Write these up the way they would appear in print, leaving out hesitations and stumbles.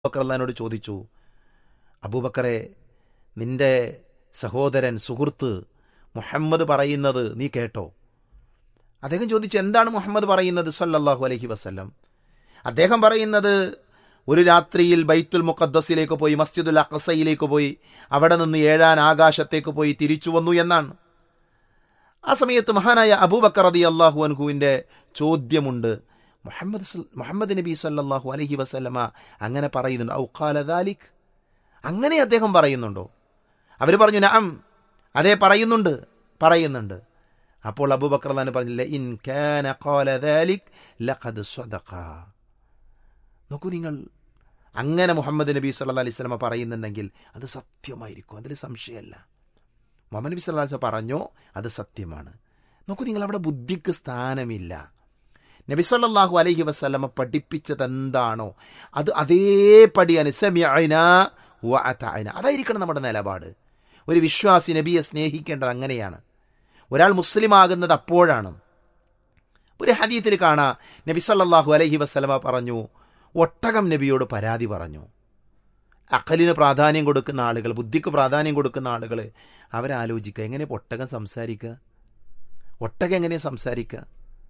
അബൂബക്കർ അള്ളാഹിനോട് ചോദിച്ചു, അബൂബക്കറെ, നിന്റെ സഹോദരൻ സുഹൃത്ത് മുഹമ്മദ് പറയുന്നത് നീ കേട്ടോ? അദ്ദേഹം ചോദിച്ചു, എന്താണ് മുഹമ്മദ് പറയുന്നത് സല്ലല്ലാഹു അലൈഹി വസല്ലം? അദ്ദേഹം പറയുന്നത്, ഒരു രാത്രിയിൽ ബൈത്തുൽ മുഖദ്ദസിലേക്ക് പോയി, മസ്ജിദുൽ അഖ്സയിലേക്ക് പോയി, അവിടെ നിന്ന് 7-ാം ആകാശത്തേക്ക് പോയി തിരിച്ചു വന്നു എന്നാണ്. ആ സമയത്ത് മഹാനായ അബൂബക്കർ റളിയല്ലാഹു അൻഹുവിൻ്റെ ചോദ്യമുണ്ട്, മുഹമ്മദ് നബി സല്ലല്ലാഹു അലൈഹി വസല്ലമ അങ്ങനെ പറയുന്നുണ്ട്? ഔ ഖാല ദാലിക്, അങ്ങനെ അദ്ദേഹം പറയുന്നുണ്ടോ? അവർ പറഞ്ഞു, നഅം, അതേ പറയുന്നുണ്ട്. അപ്പോൾ അബൂബക്കർ റളിയല്ലാഹു പറഞ്ഞില്ല, ഇൻ കാന ഖാല ദാലിക് ലഖദ് സദഖ. നോക്കൂ നിങ്ങൾ, അങ്ങനെ മുഹമ്മദ് നബി സല്ലല്ലാഹു അലൈഹി വസല്ലമ പറയുന്നുണ്ടെങ്കിൽ അത് സത്യമായിരിക്കും, അതിൽ സംശയമല്ല. മുഹമ്മദ് നബി സല്ലല്ലാഹു അലൈഹി വസല്ലം പറഞ്ഞോ, അത് സത്യമാണ്. നോക്കൂ നിങ്ങൾ, അവിടെ ബുദ്ധിക്ക് സ്ഥാനമില്ല. നബി സല്ലല്ലാഹു അലൈഹി വസല്ലമ പഠിപ്പിച്ചത് എന്താണോ അത് അതേപടിയാണ്. സമിഅനാ വ അതഅനാ, അതായിരിക്കണം നമ്മുടെ നിലപാട്. ഒരു വിശ്വാസി നബിയെ സ്നേഹിക്കേണ്ടത് അങ്ങനെയാണ്. ഒരാൾ മുസ്ലിം ആകുന്നത് അപ്പോഴാണ്. ഒരു ഹദീസിൽ കാണാം, നബി സല്ലല്ലാഹു അലൈഹി വസല്ലമ പറഞ്ഞു, ഒട്ടകം നബിയോട് പരാതി പറഞ്ഞു. അഖലിന് പ്രാധാന്യം കൊടുക്കുന്ന ആളുകൾ, ബുദ്ധിക്ക് പ്രാധാന്യം കൊടുക്കുന്ന ആളുകൾ അവരാലോചിക്കുക, എങ്ങനെ ഒട്ടകം സംസാരിക്കുക? ഒട്ടകം എങ്ങനെ സംസാരിക്കുക?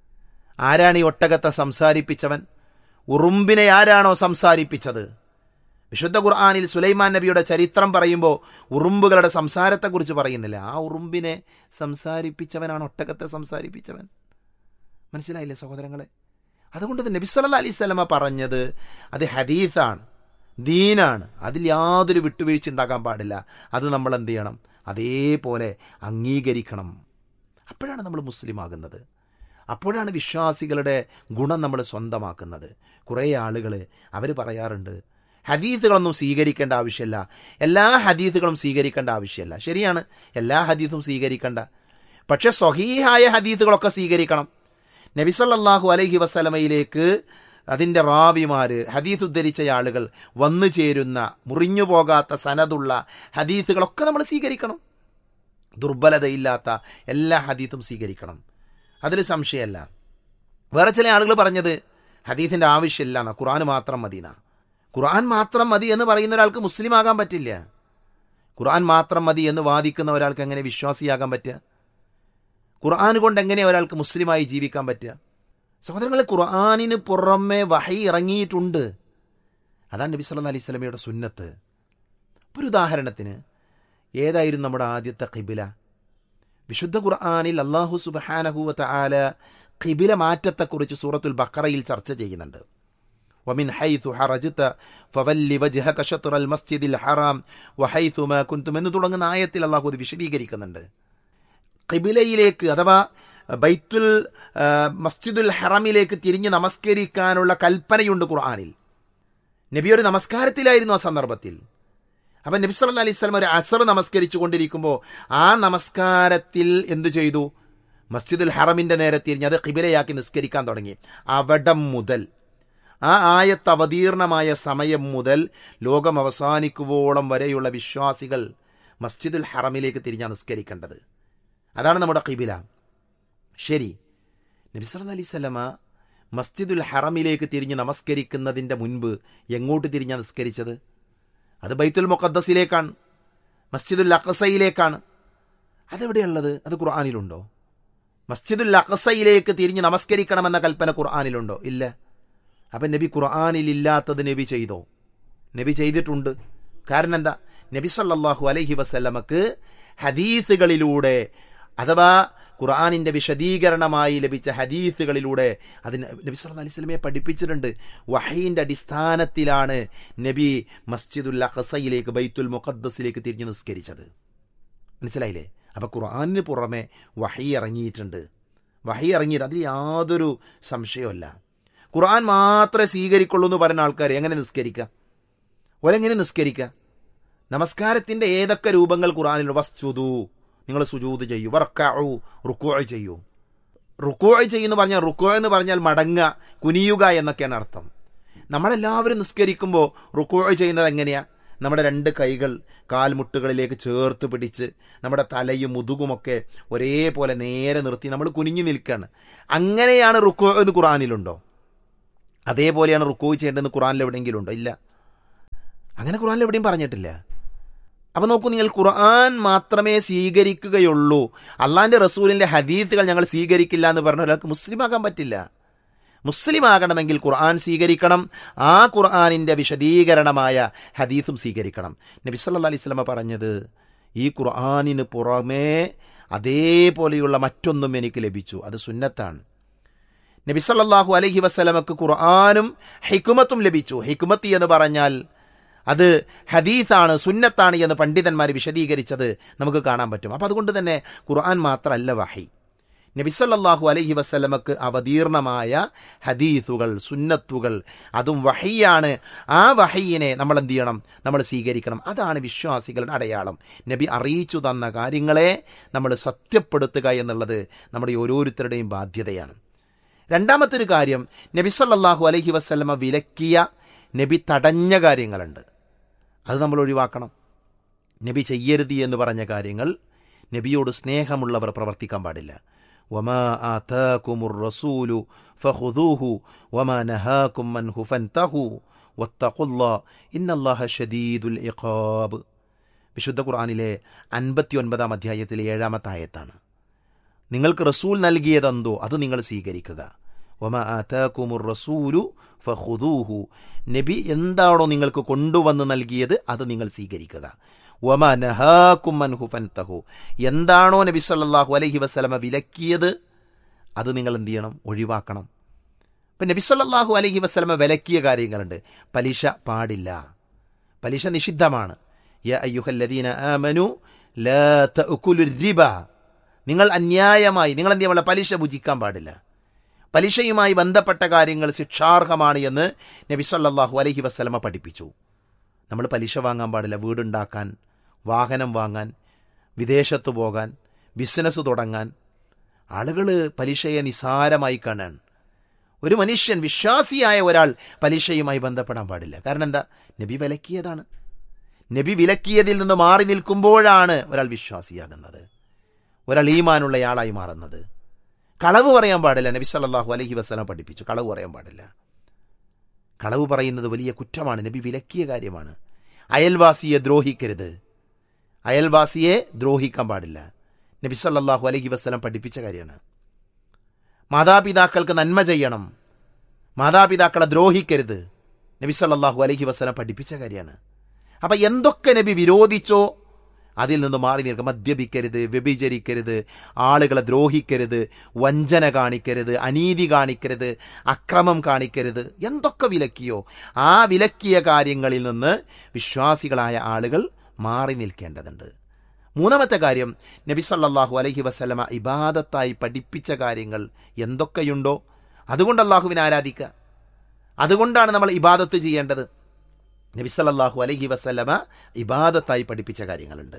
ആരാണ് ഈ ഒട്ടകത്തെ സംസാരിപ്പിച്ചവൻ? ഉറുമ്പിനെ ആരാണോ സംസാരിപ്പിച്ചത്? വിശുദ്ധ ഖുർആനിൽ സുലൈമാൻ നബിയുടെ ചരിത്രം പറയുമ്പോൾ ഉറുമ്പുകളുടെ സംസാരത്തെക്കുറിച്ച് പറയുന്നില്ല. ആ ഉറുമ്പിനെ സംസാരിപ്പിച്ചവനാണ് ഒട്ടകത്തെ സംസാരിപ്പിച്ചവൻ. മനസ്സിലായില്ലേ സഹോദരങ്ങളെ? അതുകൊണ്ട് നബി സല്ലല്ലാഹു അലൈഹി വസല്ലമ പറഞ്ഞത് അത് ഹദീസാണ്, ദീനാണ്. അതിൽ യാതൊരു വിട്ടുവീഴ്ച ഉണ്ടാകാൻ പാടില്ല. അത് നമ്മൾ എന്ത് ചെയ്യണം? അതേപോലെ അംഗീകരിക്കണം. അപ്പോഴാണ് നമ്മൾ മുസ്ലിം ആകുന്നത്. അപ്പോഴാണ് വിശ്വാസികളുടെ ഗുണം നമ്മൾ സ്വന്തമാക്കുന്നത്. കുറേ ആളുകൾ അവർ പറയാറുണ്ട്, ഹദീസുകളൊന്നും സ്വീകരിക്കേണ്ട ആവശ്യമില്ല, എല്ലാ ഹദീസുകളും സ്വീകരിക്കേണ്ട ആവശ്യമില്ല. ശരിയാണ്, എല്ലാ ഹദീസും സ്വീകരിക്കേണ്ട, പക്ഷെ സ്വഹീഹായ ഹദീസുകളൊക്കെ സ്വീകരിക്കണം. നബി സല്ലല്ലാഹു അലൈഹി വസല്ലമയിലേക്ക് അതിൻ്റെ റാവിമാർ, ഹദീസ് ഉദ്ധരിച്ച ആളുകൾ വന്നു ചേരുന്ന മുറിഞ്ഞു പോകാത്ത സനദുള്ള ഹദീസുകളൊക്കെ നമ്മൾ സ്വീകരിക്കണം. ദുർബലതയില്ലാത്ത എല്ലാ ഹദീസും സ്വീകരിക്കണം, അതിൽ സംശയമല്ല. വേറെ ചില ആളുകൾ പറഞ്ഞത് ഹദീസിൻ്റെ ആവശ്യമില്ല എന്നാ, ഖുർആൻ മാത്രം മതി എന്നാ. ഖുർആൻ മാത്രം മതി എന്ന് പറയുന്ന ഒരാൾക്ക് മുസ്ലിം ആകാൻ പറ്റില്ല. ഖുർആൻ മാത്രം മതി എന്ന് വാദിക്കുന്ന ഒരാൾക്ക് എങ്ങനെ വിശ്വാസിയാകാൻ പറ്റുക? ഖുർആൻ കൊണ്ട് എങ്ങനെ ഒരാൾക്ക് മുസ്ലിമായി ജീവിക്കാൻ പറ്റുക? സഹോദരങ്ങളെ, ഖുർആനിന് പുറമെ വഹി ഇറങ്ങിയിട്ടുണ്ട്. അതാണ് നബി സല്ലല്ലാഹു അലൈഹി വസല്ലമയുടെ സുന്നത്ത്. ഒരു ഉദാഹരണത്തിന്, ഏതായിരുന്നു നമ്മുടെ ആദ്യത്തെ ഖിബില? വിശുദ്ധ ഖുർആനിൽ അല്ലാഹു സുബ്ഹാനഹു വ തആല ഖിബില മാറ്റത്തെക്കുറിച്ച് സൂറത്തുൽ ബഖറയിൽ ചർച്ച ചെയ്യുന്നുണ്ട്. വമിൻ ഹൈതു ഹറജ്ത ഫവല്ലി വജ്ഹക ശത്റൽ മസ്ജിദിൽ ഹറാം വഹൈതു മാ കുൻതും എന്ന് തുടങ്ങുന്ന ആയത്തിൽ അല്ലാഹു അത് വിശദീകരിക്കുന്നുണ്ട്. ഖിബിലയിലേക്ക് അഥവാ മസ്ജിദുൽ ഹറമിലേക്ക് തിരിഞ്ഞ് നമസ്കരിക്കാനുള്ള കൽപ്പനയുണ്ട് ഖുർആനിൽ. നബി ഒരു നമസ്കാരത്തിലായിരുന്നു ആ സന്ദർഭത്തിൽ. അപ്പം നബി സല്ലല്ലാഹു അലൈഹി വസല്ലം ഒരു അസർ നമസ്കരിച്ചു കൊണ്ടിരിക്കുമ്പോൾ ആ നമസ്കാരത്തിൽ എന്തു ചെയ്തു? മസ്ജിദുൽ ഹറമിൻ്റെ നേരെ തിരിഞ്ഞ് അത് ഖിബിലയാക്കി നിസ്കരിക്കാൻ തുടങ്ങി. അവിടം മുതൽ, ആ ആയത്ത് അവതീർണമായ സമയം മുതൽ ലോകം അവസാനിക്കുവോളം വരെയുള്ള വിശ്വാസികൾ മസ്ജിദുൽ ഹറമിലേക്ക് തിരിഞ്ഞാണ് നിസ്കരിക്കേണ്ടത്. അതാണ് നമ്മുടെ ഖിബില. ശരി, നബി സല്ലല്ലാഹു അലൈഹി വസല്ലമ മസ്ജിദുൽ ഹറമിലേക്ക് തിരിഞ്ഞ് നമസ്കരിക്കുന്നതിൻ്റെ മുൻപ് എങ്ങോട്ട് തിരിഞ്ഞാണ് നിസ്കരിച്ചത്? അത് ബൈത്തുൽ മുഖദ്ദസിലേക്കാണ്, മസ്ജിദുൽ അഖ്സയിലേക്കാണ്. അതെവിടെയുള്ളത്? അത് ഖുർആനിലുണ്ടോ? മസ്ജിദുൽ അഖ്സയിലേക്ക് തിരിഞ്ഞ് നമസ്കരിക്കണമെന്ന കൽപ്പന ഖുർആനിലുണ്ടോ? ഇല്ല. അപ്പം നബി ഖുർആനിലില്ലാത്തത് നബി ചെയ്തോ? നബി ചെയ്തിട്ടുണ്ട്. കാരണം എന്താ? നബി സല്ലല്ലാഹു അലൈഹി വസല്ലമക്ക് ഹദീസുകളിലൂടെ, അഥവാ ഖുർആനിൻ്റെ വിശദീകരണമായി ലഭിച്ച ഹദീസുകളിലൂടെ അതിന് നബി സല്ലല്ലാഹു അലൈഹി വസല്ലമയെ പഠിപ്പിച്ചിട്ടുണ്ട്. വഹീൻ്റെ അടിസ്ഥാനത്തിലാണ് നബി മസ്ജിദുൽ അഖ്സയിലേക്ക്, ബൈത്തുൽ മുഖദ്ദസിലേക്ക് തിരിഞ്ഞ് നിസ്കരിച്ചത്. മനസ്സിലായില്ലേ? അപ്പോൾ ഖുർആനിന് പുറമെ വഹി ഇറങ്ങിയിട്ടുണ്ട്. വഹി ഇറങ്ങിയിട്ട് അതിൽ യാതൊരു സംശയമല്ല. ഖുർആൻ മാത്രമേ സ്വീകരിക്കുള്ളൂ എന്ന് പറയുന്ന ആൾക്കാർ എങ്ങനെ നിസ്കരിക്കുക? ഒരെങ്ങനെ നിസ്കരിക്കുക? നമസ്കാരത്തിൻ്റെ ഏതൊക്കെ രൂപങ്ങൾ ഖുർആനിലുണ്ട്? വസ്ജുദു, നിങ്ങൾ സുജൂദ് ചെയ്യൂ. വർക്കഉ, റുക്കൂഅ് ചെയ്യൂ. റുക്കൂഅ് ചെയ്യുമെന്ന് പറഞ്ഞാൽ, റുക്കൂഅ് എന്ന് പറഞ്ഞാൽ മടങ്ങുക, കുനിയുക എന്നൊക്കെയാണ് അർത്ഥം. നമ്മളെല്ലാവരും നിസ്കരിക്കുമ്പോൾ റുക്കൂഅ് ചെയ്യുന്നത് എങ്ങനെയാണ്? നമ്മുടെ 2 കൈകൾ കാൽമുട്ടുകളിലേക്ക് ചേർത്ത് പിടിച്ച് നമ്മുടെ തലയും മുതുകുമൊക്കെ ഒരേപോലെ നേരെ നിർത്തി നമ്മൾ കുനിഞ്ഞു നിൽക്കുകയാണ്. അങ്ങനെയാണ് റുക്കൂഅ് എന്ന് ഖുർആനിലുണ്ടോ? അതേപോലെയാണ് റുക്കൂഅ് ചെയ്യേണ്ടതെന്ന് ഖുർആനിൽ എവിടെയെങ്കിലും ഉണ്ടോ? ഇല്ല. അങ്ങനെ ഖുർആനിൽ എവിടെയും പറഞ്ഞിട്ടില്ല. അപ്പോൾ നോക്കൂ നിങ്ങൾ, ഖുർആൻ മാത്രമേ സ്വീകരിക്കുകയുള്ളൂ, അള്ളാഹിൻ്റെ റസൂലിൻ്റെ ഹദീസുകൾ ഞങ്ങൾ സ്വീകരിക്കില്ല എന്ന് പറഞ്ഞ ഒരാൾക്ക് മുസ്ലിം ആകാൻ പറ്റില്ല. മുസ്ലിം ആകണമെങ്കിൽ ഖുർആൻ സ്വീകരിക്കണം, ആ ഖുർആനിൻ്റെ വിശദീകരണമായ ഹദീസും സ്വീകരിക്കണം. നബി സല്ലല്ലാഹു അലൈഹി വസല്ലമ പറഞ്ഞത്, ഈ ഖുർആനിന് പുറമേ അതേപോലെയുള്ള മറ്റൊന്നും എനിക്ക് ലഭിച്ചു, അത് സുന്നത്താണ്. നബി സല്ലല്ലാഹു അലൈഹി വസല്ലമക്ക് ഖുർആനും ഹിക്മത്തും ലഭിച്ചു. ഹിക്മത്ത് എന്ന് പറഞ്ഞാൽ അത് ഹദീസാണ്, സുന്നത്താണ് എന്ന് പണ്ഡിതന്മാർ വിശദീകരിച്ചത് നമുക്ക് കാണാൻ പറ്റും. അപ്പോൾ അതുകൊണ്ട് തന്നെ ഖുർആൻ മാത്രമല്ല വഹി, നബി സല്ലല്ലാഹു അലൈഹി വസല്ലമക്ക് അവതീർണമായ ഹദീസുകൾ, സുന്നത്തുകൾ, അതും വഹിയാണ്. ആ വഹിയിനെ നമ്മൾ എന്ത് ചെയ്യണം? നമ്മൾ സ്വീകരിക്കണം. അതാണ് വിശ്വാസികളുടെ അടയാളം. നബി അറിയിച്ചു തന്ന കാര്യങ്ങളെ നമ്മൾ സത്യപ്പെടുത്തുക എന്നുള്ളത് നമ്മുടെ ഓരോരുത്തരുടെയും ബാധ്യതയാണ്. രണ്ടാമത്തെ ഒരു കാര്യം, നബി സല്ലല്ലാഹു അലൈഹി വസല്ലമ വിലക്കിയ, നബി തടഞ്ഞ കാര്യങ്ങളുണ്ട്, അത് നമ്മൾ ഒഴിവാക്കണം. നബി ചെയ്യരുത് എന്ന് പറഞ്ഞ കാര്യങ്ങൾ, നബിയോട് സ്നേഹമുള്ളവർ പ്രവർത്തിക്കാൻ പാടില്ല. വമാ ആതാകുമുർ റസൂലു ഫഖുദൂഹു വമാ നഹാകും അൻഹു ഫൻതഹു വത്തഖുല്ലാഹ ഇന്നല്ലാഹ ശദീദുൽ ഇഖാബ്. വിശുദ്ധ ഖുർആനിലെ 59-ാം അധ്യായത്തിലെ 7-ാമത്തെ ആയത്താണ്. നിങ്ങൾക്ക് റസൂൽ നൽകിയതെന്തോ അത് നിങ്ങൾ സ്വീകരിക്കുക. വമാ ആതാകുമുർ റസൂലു ഫഖുദൂഹു, നബി എന്താണോ നിങ്ങൾക്ക് കൊണ്ടുവന്ന് നൽകിയത് അത് നിങ്ങൾ സ്വീകരിക്കുക. വമാ നഹാകും അൻഹു ഫൻതഹു, എന്താണോ നബി സല്ലല്ലാഹു അലൈഹി വസല്ലമ വിലക്കിയത് അത് നിങ്ങൾ എന്ത് ചെയ്യണം? ഒഴിവാക്കണം. ഇപ്പം നബി സല്ലല്ലാഹു അലൈഹി വസല്ലമ വിലക്കിയ കാര്യങ്ങളുണ്ട്. പലിശ പാടില്ല, പലിശ നിഷിദ്ധമാണ്. യാ അയ്യുഹല്ലദീന ആമനു ലാ തഅകുലുർ റിബ, നിങ്ങൾ അന്യായമായി നിങ്ങൾ എന്ത് ചെയ്യാൻ? പലിശ ഭുജിക്കാൻ പാടില്ല. പലിശയുമായി ബന്ധപ്പെട്ട കാര്യങ്ങൾ ശിക്ഷാർഹമാണ് എന്ന് നബി സല്ലല്ലാഹു അലൈഹി വസല്ലമ പഠിപ്പിച്ചു. നമ്മൾ പലിശ വാങ്ങാൻ പാടില്ല. വീടുണ്ടാക്കാൻ, വാഹനം വാങ്ങാൻ, വിദേശത്ത് പോകാൻ, ബിസിനസ് തുടങ്ങാൻ ആളുകൾ പലിശയെ നിസാരമായി കാണാൻ. ഒരു മനുഷ്യൻ, വിശ്വാസിയായ ഒരാൾ പലിശയുമായി ബന്ധപ്പെടാൻ പാടില്ല. കാരണം എന്താ? നബി വിലക്കിയതാണ്. നബി വിലക്കിയതിൽ നിന്ന് മാറി നിൽക്കുമ്പോഴാണ് ഒരാൾ വിശ്വാസിയാകുന്നത്, ഒരാൾ ഈമാനുള്ളയാളായി മാറുന്നത്. കളവ് പറയാൻ പാടില്ല. നബി സല്ലല്ലാഹു അലൈഹി വസല്ലം പഠിപ്പിച്ചു, കളവ് പറയാൻ പാടില്ല. കളവ് പറയുന്നത് വലിയ കുറ്റമാണ്, നബി വിലക്കിയ കാര്യമാണ്. അയൽവാസിയെ ദ്രോഹിക്കരുത്, അയൽവാസിയെ ദ്രോഹിക്കാൻ പാടില്ല, നബി സല്ലല്ലാഹു അലൈഹി വസല്ലം പഠിപ്പിച്ച കാര്യമാണ്. മാതാപിതാക്കൾക്ക് നന്മ ചെയ്യണം, മാതാപിതാക്കളെ ദ്രോഹിക്കരുത്, നബി സല്ലല്ലാഹു അലൈഹി വസല്ലം പഠിപ്പിച്ച കാര്യമാണ്. അപ്പം എന്തൊക്കെ നബി വിരോധിച്ചോ അതിൽ നിന്ന് മാറി നിൽക്കുക. മദ്യപിക്കരുത്, വ്യഭിചരിക്കരുത്, ആളുകളെ ദ്രോഹിക്കരുത്, വഞ്ചന കാണിക്കരുത്, അനീതി കാണിക്കരുത്, അക്രമം കാണിക്കരുത്, എന്തൊക്കെ വിലക്കിയോ ആ വിലക്കിയ കാര്യങ്ങളിൽ നിന്ന് വിശ്വാസികളായ ആളുകൾ മാറി നിൽക്കേണ്ടതുണ്ട്. മൂന്നാമത്തെ കാര്യം, നബി സല്ലല്ലാഹു അലൈഹി വസല്ലമ ഇബാദത്തായി പഠിപ്പിച്ച കാര്യങ്ങൾ എന്തൊക്കെയുണ്ടോ അതുകൊണ്ട് അള്ളാഹുവിനെ ആരാധിക്കുക. അതുകൊണ്ടാണ് നമ്മൾ ഇബാദത്ത് ചെയ്യേണ്ടത്. നബി സല്ലല്ലാഹു അലൈഹി വസല്ലമ ഇബാദത്തായി പഠിപ്പിച്ച കാര്യങ്ങളുണ്ട്.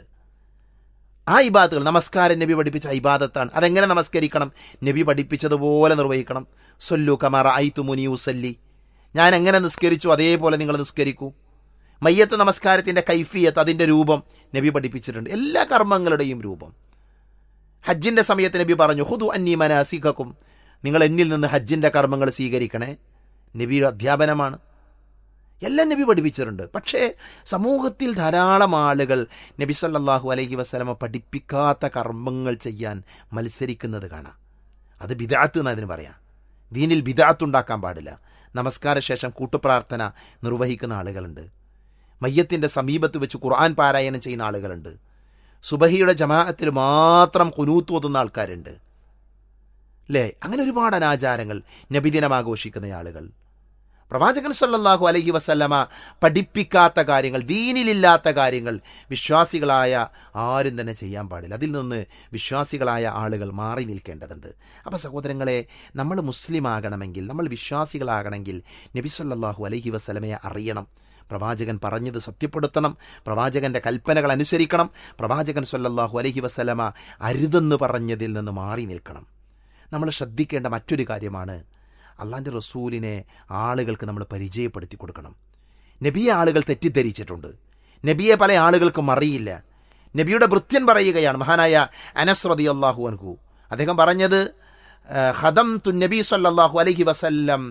ആ ഇബാദത്തുകൾ, നമസ്കാരം നബി പഠിപ്പിച്ച ഇബാദത്താണ്. അതെങ്ങനെ നമസ്കരിക്കണം? നബി പഠിപ്പിച്ചതുപോലെ നിർവഹിക്കണം. സല്ലു കമാ റഅയ്തുമുനി ഉസല്ലി, ഞാൻ എങ്ങനെ നിസ്കരിച്ചു അതേപോലെ നിങ്ങൾ നിസ്കരിക്കൂ. മയ്യത്ത് നമസ്കാരത്തിൻ്റെ കൈഫിയത്ത്, അതിൻ്റെ രൂപം നബി പഠിപ്പിച്ചിട്ടുണ്ട്, എല്ലാ കർമ്മങ്ങളുടെയും രൂപം. ഹജ്ജിൻ്റെ സമയത്ത് നബി പറഞ്ഞു, ഖുദു അന്നി മനാസികക്കും, നിങ്ങൾ എന്നിൽ നിന്ന് ഹജ്ജിൻ്റെ കർമ്മങ്ങൾ സ്വീകരിക്കണേ. നബിയുടെ അധ്യാപനമാണ്, എല്ലാം നബി പഠിപ്പിച്ചിട്ടുണ്ട്. പക്ഷേ സമൂഹത്തിൽ ധാരാളം ആളുകൾ നബി സല്ലല്ലാഹു അലൈഹി വസല്ലമ പഠിപ്പിക്കാത്ത കർമ്മങ്ങൾ ചെയ്യാൻ മത്സരിക്കുന്നത് കാണാം. അത് ബിദ്അത്ത് എന്ന് അതിന് പറയാം. ദീനിൽ ബിദ്അത്ത് ഉണ്ടാക്കാൻ പാടില്ല. നമസ്കാര ശേഷം കൂട്ടുപ്രാർത്ഥന നിർവഹിക്കുന്ന ആളുകളുണ്ട്, മയ്യത്തിൻ്റെ സമീപത്ത് വെച്ച് ഖുർആൻ പാരായണം ചെയ്യുന്ന ആളുകളുണ്ട്, സുബഹിയുടെ ജമാഅത്തിൽ മാത്രം ഖുനൂത്ത് ഓതുന്ന ആൾക്കാരുണ്ട്, അല്ലേ? അങ്ങനെ ഒരുപാട് അനാചാരങ്ങൾ, നബിദിനം ആഘോഷിക്കുന്ന ആളുകൾ. പ്രവാചകൻ സല്ലല്ലാഹു അലൈഹി വസല്ലമ പഠിപ്പിക്കാത്ത കാര്യങ്ങൾ, ദീനിലില്ലാത്ത കാര്യങ്ങൾ വിശ്വാസികളായ ആരും തന്നെ ചെയ്യാൻ പാടില്ല. അതിൽ നിന്ന് വിശ്വാസികളായ ആളുകൾ മാറി നിൽക്കേണ്ടതുണ്ട്. അപ്പോൾ സഹോദരങ്ങളെ, നമ്മൾ മുസ്ലിം ആകണമെങ്കിൽ, നമ്മൾ വിശ്വാസികളാകണമെങ്കിൽ നബി സല്ലല്ലാഹു അലൈഹി വസല്ലമയെ അറിയണം, പ്രവാചകൻ പറഞ്ഞത് സത്യപ്പെടുത്തണം, പ്രവാചകൻ്റെ കൽപ്പനകൾ അനുസരിക്കണം, പ്രവാചകൻ സല്ലല്ലാഹു അലൈഹി വസല്ലമ അരുതെന്ന് പറഞ്ഞതിൽ നിന്ന് മാറി നിൽക്കണം. നമ്മൾ ശ്രദ്ധിക്കേണ്ട മറ്റൊരു കാര്യമാണ്, അള്ളാൻ്റെ റസൂലിനെ ആളുകൾക്ക് നമ്മൾ പരിചയപ്പെടുത്തി കൊടുക്കണം. നബിയെ ആളുകൾ തെറ്റിദ്ധരിച്ചിട്ടുണ്ട്, നബിയെ പല ആളുകൾക്കും അറിയില്ല. നബിയുടെ ഭൃത്യൻ പറയുകയാണ്, മഹാനായ അനസ് റളിയല്ലാഹു അൻഹു, അദ്ദേഹം പറഞ്ഞത്, ഖദംതു നബി സല്ലല്ലാഹു അലൈഹി വസല്ലം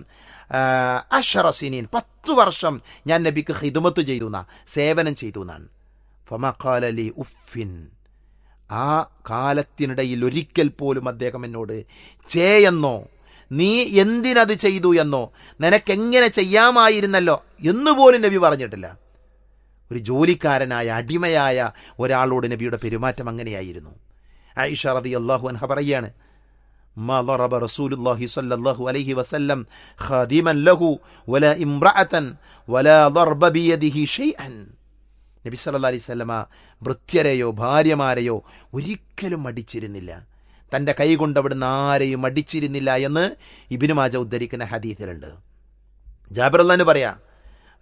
അഷറസിനീൻ 10 വർഷം ഞാൻ നബിക്ക് ഖിദ്മത്ത് ചെയ്തു എന്നാ, സേവനം ചെയ്തു എന്നാണ്. ഫമഖാലലി ഉഫിൻ, ആ കാലത്തിനിടയിൽ ഒരിക്കൽ പോലും അദ്ദേഹം എന്നോട് എന്നോ നീ എന്തിനത് ചെയ്തു എന്നോ നിനക്കെങ്ങനെ ചെയ്യാമായിരുന്നല്ലോ എന്നുപോലും നബി പറഞ്ഞിട്ടില്ല. ഒരു ജോലിക്കാരനായ അടിമയായ ഒരാളോട് നബിയുടെ പെരുമാറ്റം അങ്ങനെയായിരുന്നു. ആയിഷ റളിയല്ലാഹു അൻഹ പറയാണ്, മാ ളറബ റസൂലുള്ളാഹി സ്വല്ലല്ലാഹു അലൈഹി വസല്ലം ഖാദിമൻ ലഹു വലാ ഇംറഅതൻ വലാ ളർബ ബിയദിഹി ഷൈഅൻ. നബി സല്ലല്ലാഹു അലൈഹി വസല്ലമ ഭൃത്യരെയോ ഭാര്യമാരെയോ ഒരിക്കലും അടിച്ചിരുന്നില്ല, തൻ്റെ കൈ കൊണ്ട് അവിടുന്ന് ആരെയും അടിച്ചിരുന്നില്ല എന്ന് ഇബ്നു മാജ ഉദ്ധരിക്കുന്ന ഹദീസിലുണ്ട്. ജാബിർ റളിയല്ലാഹു പറയാ,